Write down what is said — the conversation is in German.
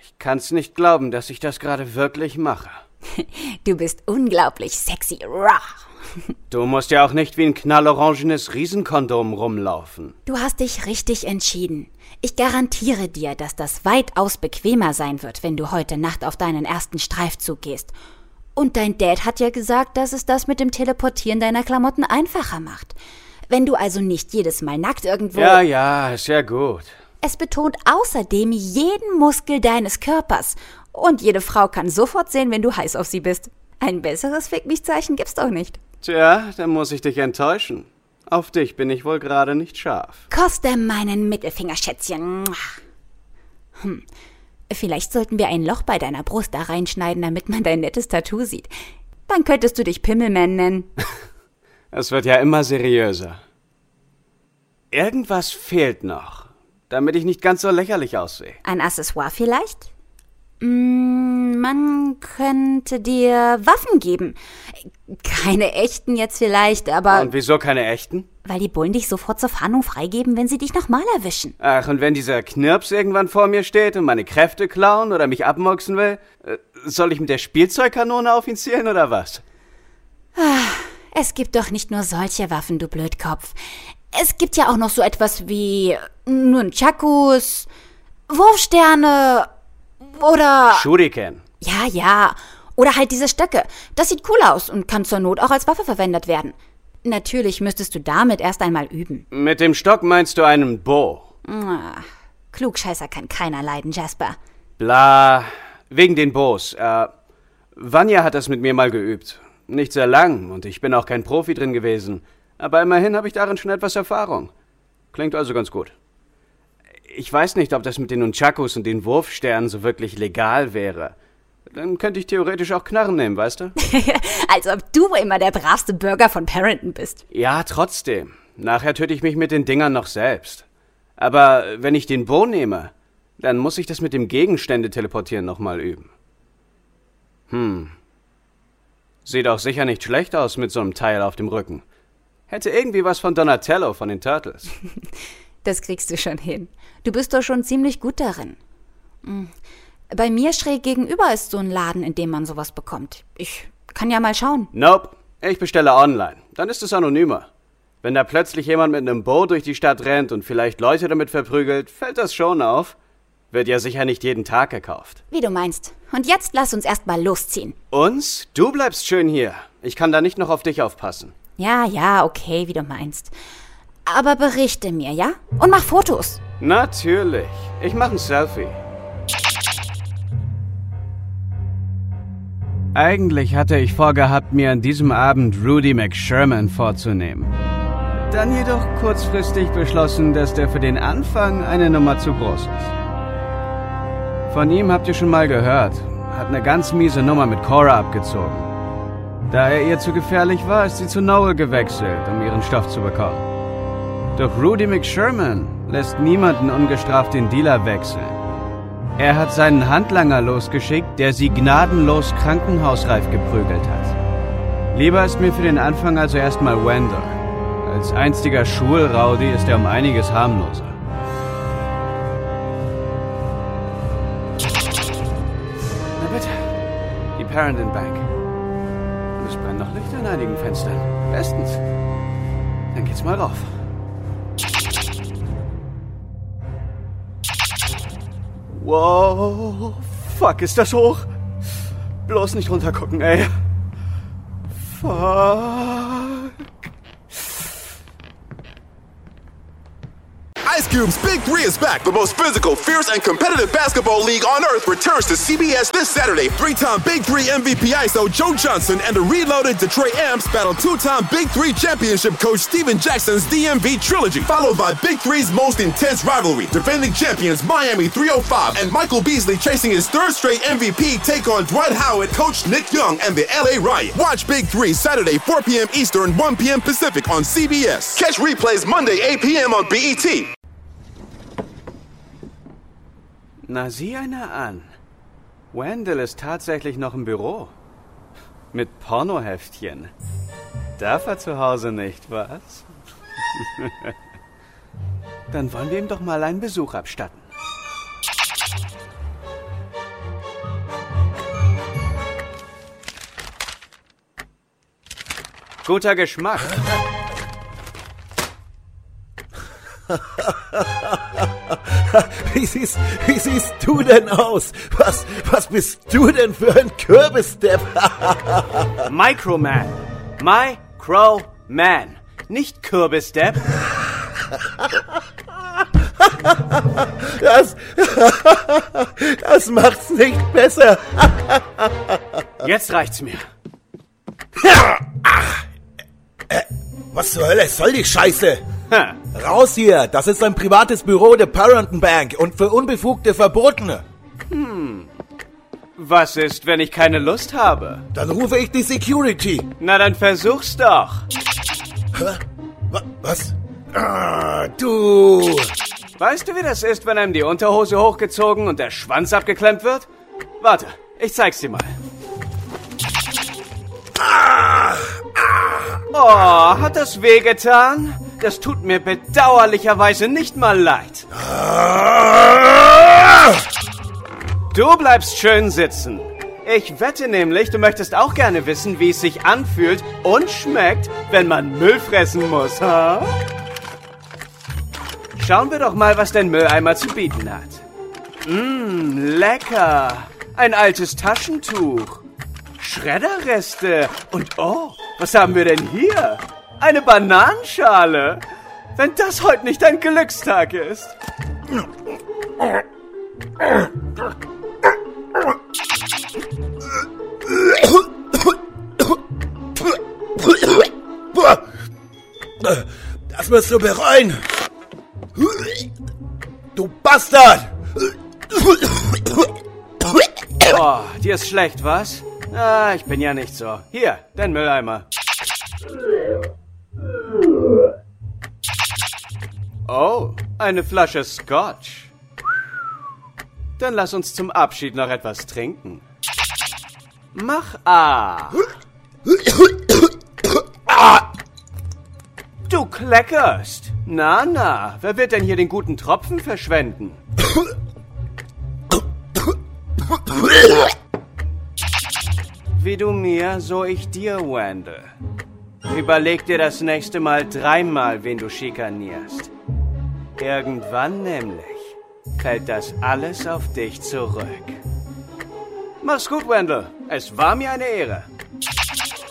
Ich kann's nicht glauben, dass ich das gerade wirklich mache. Du bist unglaublich sexy. Rah. Du musst ja auch nicht wie ein knallorangenes Riesenkondom rumlaufen. Du hast dich richtig entschieden. Ich garantiere dir, dass das weitaus bequemer sein wird, wenn du heute Nacht auf deinen ersten Streifzug gehst. Und dein Dad hat ja gesagt, dass es das mit dem Teleportieren deiner Klamotten einfacher macht. Wenn du also nicht jedes Mal nackt irgendwo... Ja, ist ja gut. Es betont außerdem jeden Muskel deines Körpers. Und jede Frau kann sofort sehen, wenn du heiß auf sie bist. Ein besseres Fick-mich-Zeichen gibt's doch nicht. Tja, dann muss ich dich enttäuschen. Auf dich bin ich wohl gerade nicht scharf. Koste meinen Mittelfinger, Schätzchen. Vielleicht sollten wir ein Loch bei deiner Brust da reinschneiden, damit man dein nettes Tattoo sieht. Dann könntest du dich Pimmelman nennen. Es wird ja immer seriöser. Irgendwas fehlt noch, damit ich nicht ganz so lächerlich aussehe. Ein Accessoire vielleicht? Man könnte dir Waffen geben. Keine echten jetzt vielleicht, aber... Und wieso keine echten? Weil die Bullen dich sofort zur Fahndung freigeben, wenn sie dich nochmal erwischen. Ach, und wenn dieser Knirps irgendwann vor mir steht und meine Kräfte klauen oder mich abmurksen will, soll ich mit der Spielzeugkanone auf ihn zielen oder was? Es gibt doch nicht nur solche Waffen, du Blödkopf. Es gibt ja auch noch so etwas wie Nunchakus, Wurfsterne oder... Shuriken. Ja. Oder halt diese Stöcke. Das sieht cool aus und kann zur Not auch als Waffe verwendet werden. Natürlich müsstest du damit erst einmal üben. Mit dem Stock meinst du einen Bo? Klugscheißer kann keiner leiden, Jasper. Bla, wegen den Bos. Vanya hat das mit mir mal geübt. Nicht sehr lang und ich bin auch kein Profi drin gewesen. Aber immerhin habe ich darin schon etwas Erfahrung. Klingt also ganz gut. Ich weiß nicht, ob das mit den Nunchakus und den Wurfsternen so wirklich legal wäre. Dann könnte ich theoretisch auch Knarren nehmen, weißt du? Als ob du immer der bravste Bürger von Parenton bist. Ja, trotzdem. Nachher töte ich mich mit den Dingern noch selbst. Aber wenn ich den Bo nehme, dann muss ich das mit dem Gegenstände teleportieren nochmal üben. Sieht auch sicher nicht schlecht aus mit so einem Teil auf dem Rücken. Hätte irgendwie was von Donatello von den Turtles. Das kriegst du schon hin. Du bist doch schon ziemlich gut darin. Bei mir schräg gegenüber ist so ein Laden, in dem man sowas bekommt. Ich kann ja mal schauen. Nope, ich bestelle online. Dann ist es anonymer. Wenn da plötzlich jemand mit einem Bo durch die Stadt rennt und vielleicht Leute damit verprügelt, fällt das schon auf. Wird ja sicher nicht jeden Tag gekauft. Wie du meinst. Und jetzt lass uns erst mal losziehen. Uns? Du bleibst schön hier. Ich kann da nicht noch auf dich aufpassen. Ja, okay, wie du meinst. Aber berichte mir, ja? Und mach Fotos. Natürlich. Ich mache ein Selfie. Eigentlich hatte ich vorgehabt, mir an diesem Abend Rudy McSherman vorzunehmen. Dann jedoch kurzfristig beschlossen, dass der für den Anfang eine Nummer zu groß ist. Von ihm habt ihr schon mal gehört. Hat eine ganz miese Nummer mit Cora abgezogen. Da er ihr zu gefährlich war, ist sie zu Noel gewechselt, um ihren Stoff zu bekommen. Doch Rudy McSherman lässt niemanden ungestraft den Dealer wechseln. Er hat seinen Handlanger losgeschickt, der sie gnadenlos krankenhausreif geprügelt hat. Lieber ist mir für den Anfang also erstmal Wendell. Als einstiger Schulrowdy ist er um einiges harmloser. Na bitte, die Parenton Bank. Und es brennen noch Lichter in einigen Fenstern. Bestens. Dann geht's mal rauf. Wow, fuck, ist das hoch? Bloß nicht runtergucken, ey. Fuck. Ice Cube's Big Three is back. The most physical, fierce, and competitive basketball league on earth returns to CBS this Saturday. Three-time Big Three MVP ISO Joe Johnson and the reloaded Detroit Amps battle two-time Big Three championship coach Steven Jackson's DMV trilogy, followed by Big Three's most intense rivalry. Defending champions Miami 305 and Michael Beasley chasing his third straight MVP take on Dwight Howard, coach Nick Young, and the LA Riot. Watch Big Three Saturday 4 p.m. Eastern, 1 p.m. Pacific on CBS. Catch replays Monday 8 p.m. on BET. Na, sieh einer an. Wendell ist tatsächlich noch im Büro. Mit Pornoheftchen. Darf er zu Hause nicht, was? Dann wollen wir ihm doch mal einen Besuch abstatten. Guter Geschmack. Wie siehst du denn aus? Was bist du denn für ein Kürbisdepp? Microman. Microman. Nicht Kürbisdepp. Das macht's nicht besser. Jetzt reicht's mir. Was zur Hölle soll die Scheiße? Ha. Raus hier, das ist ein privates Büro der Parenton Bank und für Unbefugte verboten. Was ist, wenn ich keine Lust habe? Dann rufe ich die Security. Na, dann versuch's doch. Hä? Was? Du... Weißt du, wie das ist, wenn einem die Unterhose hochgezogen und der Schwanz abgeklemmt wird? Warte, ich zeig's dir mal. Oh, hat das wehgetan? Das tut mir bedauerlicherweise nicht mal leid. Du bleibst schön sitzen. Ich wette nämlich, du möchtest auch gerne wissen, wie es sich anfühlt und schmeckt, wenn man Müll fressen muss, ha? Schauen wir doch mal, was dein Mülleimer zu bieten hat. Lecker. Ein altes Taschentuch. Schredderreste. Und oh, was haben wir denn hier? Eine Bananenschale. Wenn das heute nicht ein Glückstag ist. Das wirst du bereuen. Du Bastard! Oh, dir ist schlecht, was? Ah, ich bin ja nicht so. Hier, dein Mülleimer. Oh, eine Flasche Scotch. Dann lass uns zum Abschied noch etwas trinken. Mach A. Du kleckerst. Na, wer wird denn hier den guten Tropfen verschwenden? Wie du mir, so ich dir, Wendell. Überleg dir das nächste Mal 3-mal, wen du schikanierst. Irgendwann nämlich fällt das alles auf dich zurück. Mach's gut, Wendell. Es war mir eine Ehre.